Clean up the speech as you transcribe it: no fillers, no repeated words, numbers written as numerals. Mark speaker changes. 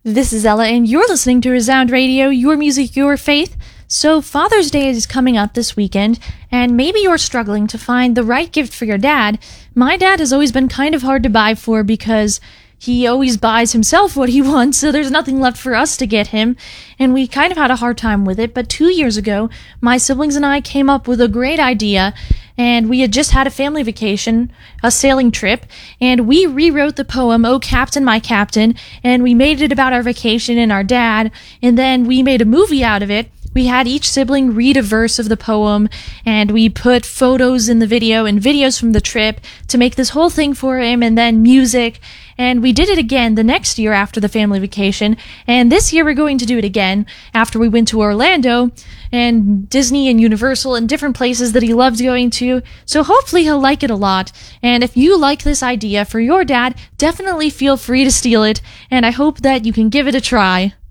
Speaker 1: This is Ella, and you're listening to Resound Radio, your music, your faith. So Father's Day is coming up this weekend, and maybe you're struggling to find the right gift for your dad. My dad has always been kind of hard to buy for because he always buys himself what he wants, so there's nothing left for us to get him, and we kind of had a hard time with it. But 2 years ago, my siblings and I came up with a great idea, and we had just had a family vacation, a sailing trip, and we rewrote the poem, "Oh Captain, My Captain," and we made it about our vacation and our dad, and then we made a movie out of it. We had each sibling read a verse of the poem, and we put photos in the video and videos from the trip to make this whole thing for him, and then music. And we did it again the next year after the family vacation, and this year we're going to do it again after we went to Orlando and Disney and Universal and different places that he loves going to. So hopefully he'll like it a lot. And if you like this idea for your dad, definitely feel free to steal it, and I hope that you can give it a try.